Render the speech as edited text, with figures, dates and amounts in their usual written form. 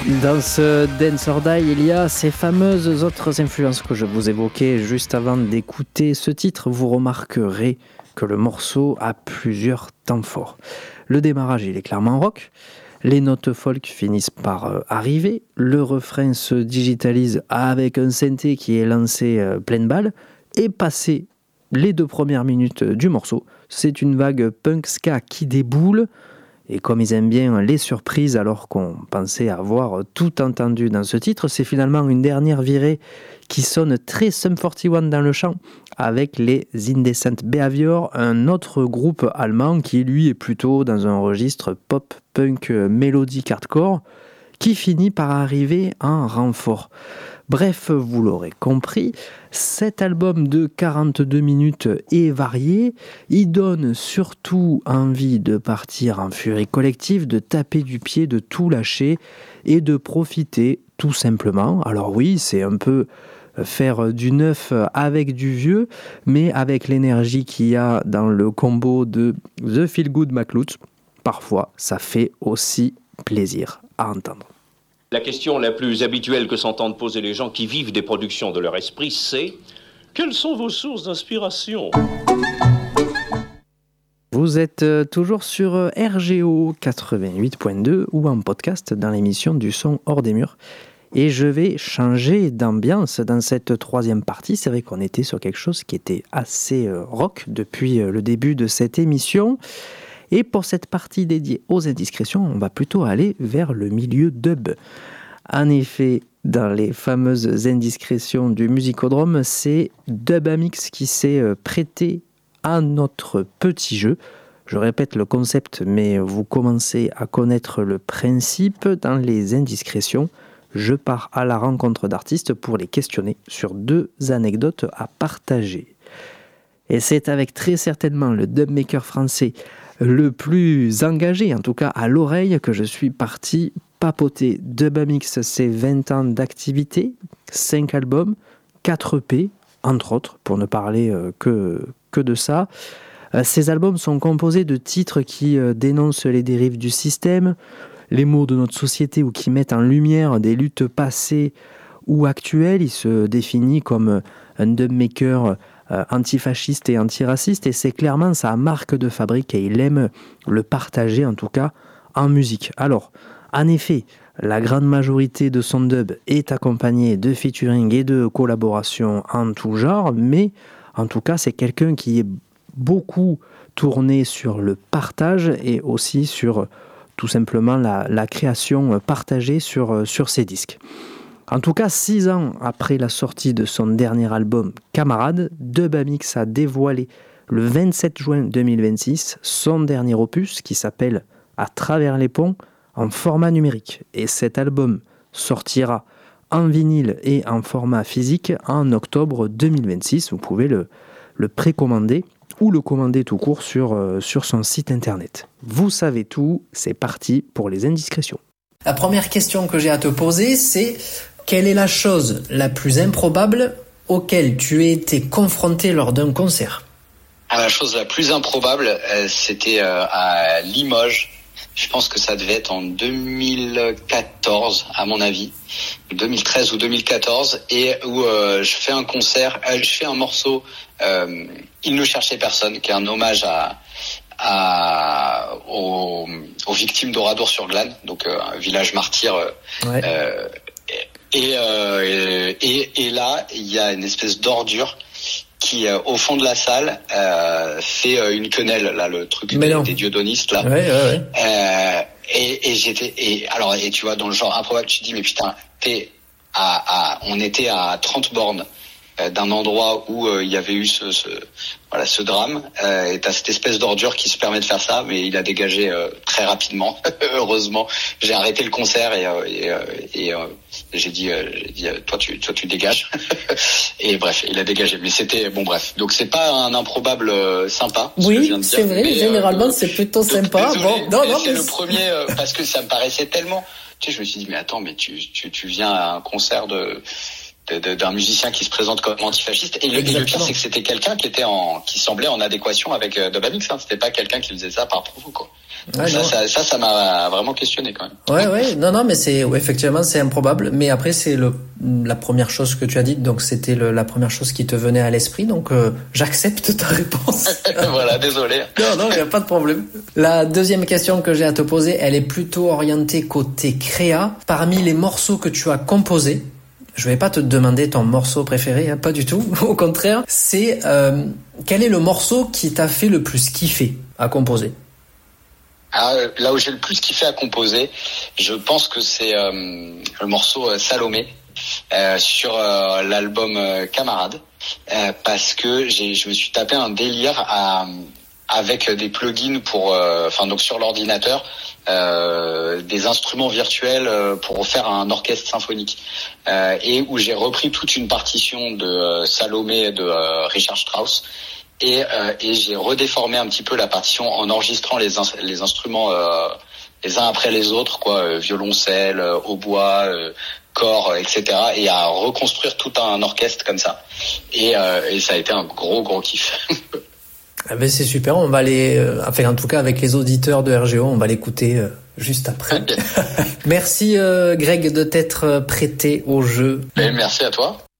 Dans ce Dance or Die, il y a ces fameuses autres influences que je vous évoquais juste avant d'écouter ce titre. Vous remarquerez que le morceau a plusieurs temps forts. Le démarrage, il est clairement rock. Les notes folk finissent par arriver. Le refrain se digitalise avec un synthé qui est lancé pleine balle. Et passé les 2 premières minutes du morceau, c'est une vague punk ska qui déboule. Et comme ils aiment bien les surprises alors qu'on pensait avoir tout entendu dans ce titre, c'est finalement une dernière virée qui sonne très Sum 41 dans le chant avec les Indecent Behavior, un autre groupe allemand qui lui est plutôt dans un registre pop, punk, mélodique, hardcore, qui finit par arriver en renfort. Bref, vous l'aurez compris, cet album de 42 minutes est varié. Il donne surtout envie de partir en furie collective, de taper du pied, de tout lâcher et de profiter tout simplement. Alors oui, c'est un peu faire du neuf avec du vieux, mais avec l'énergie qu'il y a dans le combo de The Feel Good McLutz, parfois ça fait aussi plaisir à entendre. La question la plus habituelle que s'entendent poser les gens qui vivent des productions de leur esprit, c'est « Quelles sont vos sources d'inspiration ?» Vous êtes toujours sur RGO 88.2 ou en podcast dans l'émission du son hors des murs. Et je vais changer d'ambiance dans cette 3e partie. C'est vrai qu'on était sur quelque chose qui était assez rock depuis le début de cette émission. Et pour cette partie dédiée aux indiscrétions, on va plutôt aller vers le milieu dub. En effet, dans les fameuses indiscrétions du Musicodrome, c'est Dubamix qui s'est prêté à notre petit jeu. Je répète le concept, mais vous commencez à connaître le principe. Dans les indiscrétions, je pars à la rencontre d'artistes pour les questionner sur 2 anecdotes à partager. Et c'est avec très certainement le dubmaker français le plus engagé, en tout cas à l'oreille, que je suis parti papoter. Dubamix, c'est 20 ans d'activité, 5 albums, 4 EP, entre autres, pour ne parler que de ça. Ces albums sont composés de titres qui dénoncent les dérives du système, les maux de notre société ou qui mettent en lumière des luttes passées ou actuelles. Il se définit comme un dubmaker antifasciste et antiraciste, et c'est clairement sa marque de fabrique et il aime le partager, en tout cas en musique. Alors, en effet, la grande majorité de son dub est accompagnée de featuring et de collaborations en tout genre, mais en tout cas, c'est quelqu'un qui est beaucoup tourné sur le partage et aussi sur tout simplement la création partagée sur ses disques. En tout cas, 6 ans après la sortie de son dernier album Camarade, Dubamix a dévoilé le 27 juin 2026 son dernier opus qui s'appelle À travers les ponts en format numérique. Et cet album sortira en vinyle et en format physique en octobre 2026. Vous pouvez le précommander ou le commander tout court sur son site internet. Vous savez tout, c'est parti pour les indiscrétions. La première question que j'ai à te poser, c'est quelle est la chose la plus improbable auquel tu as été confronté lors d'un concert ? La chose la plus improbable, c'était à Limoges. Je pense que ça devait être en 2014, à mon avis, 2013 ou 2014, et où je fais un concert, je fais un morceau, Il ne cherchait personne, qui est un hommage aux victimes d'Oradour-sur-Glane, donc un village martyr. Ouais. Et là, il y a une espèce d'ordure qui, au fond de la salle, fait une quenelle, là, le truc des dieudonistes, là. Ouais. Et tu vois, dans le genre improbable, tu te dis, mais putain, on était à 30 bornes d'un endroit où il y avait eu ce drame, et t'as cette espèce d'ordure qui se permet de faire ça, mais il a dégagé très rapidement. Heureusement, j'ai arrêté le concert et j'ai dit toi tu dégages. Et bref, il a dégagé, mais c'était bon, bref, donc c'est pas un improbable sympa, ce que je viens de dire, c'est vrai, mais, généralement c'est plutôt sympa. Désolé, c'est le premier parce que ça me paraissait tellement, tu sais, je me suis dit mais attends, mais tu viens à un concert d'un musicien qui se présente comme antifasciste. Et le pire, c'est que c'était quelqu'un qui semblait en adéquation avec Dubamix. C'était pas quelqu'un qui faisait ça par provo, quoi. Ouais, ça m'a vraiment questionné quand même. Ouais, non, mais effectivement, c'est improbable. Mais après, c'est la première chose que tu as dite, donc c'était la première chose qui te venait à l'esprit. Donc, j'accepte ta réponse. Voilà, désolé. Non, il n'y a pas de problème. La deuxième question que j'ai à te poser, elle est plutôt orientée côté créa. Parmi les morceaux que tu as composés, je vais pas te demander ton morceau préféré, hein, pas du tout. Au contraire, c'est quel est le morceau qui t'a fait le plus kiffer à composer? Là où j'ai le plus kiffé à composer, je pense que c'est le morceau Salomé sur l'album Camarade, parce que je me suis tapé un délire avec des plugins donc sur l'ordinateur, des instruments virtuels pour faire un orchestre symphonique, et où j'ai repris toute une partition de Salomé de Richard Strauss. Et j'ai redéformé un petit peu la partition en enregistrant les instruments les uns après les autres, quoi, violoncelle, hautbois, corps, etc. Et à reconstruire tout un orchestre comme ça. Et ça a été un gros kiff. Ah ben c'est super, on va en tout cas avec les auditeurs de RGO, on va l'écouter juste après. Merci Greg de t'être prêté au jeu. Merci à toi.